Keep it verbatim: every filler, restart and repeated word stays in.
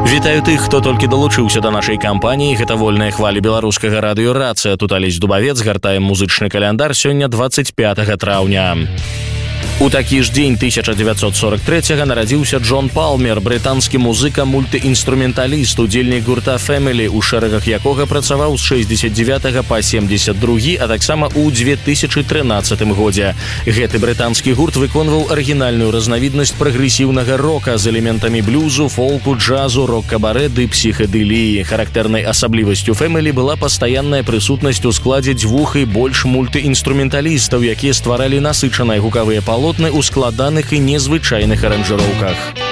Вітаю тых, хто толькі далучыўся да нашай кампаніі. Гэта вольная хваля беларускага радыё «Рацыя». Тут Алесь Дубавец, гартаем музычны каляндар. Сёння двадцать пятага траўня. У такі ж дзень тысяча дзевяцьсот сорок трэцяга нарадзіўся Джон Палмер, брытанскі музыка, мультыінструменталіст, удзельнік гурта «Фэмілі», у шэрагах якога працаваў з шэсцьдзесят дзевятага па семьдесят другі, а таксама ў две тысячы трынаццатым годзе. Гэты брытанскі гурт выконваў арыгінальную разнавіднасць прагрэсіўнага рока з элементамі блюзу, фолку, джазу, рок-кабарэ ды псіхадэліі. Характэрнай асаблівасцю «Фэмілі» была пастаянная прысутнасць у складзе дзвюх і больш мультыінструменталістаў, якія стваралі насычаныя гукавыя палотны ў складаных і незвычайных аранжыроўках.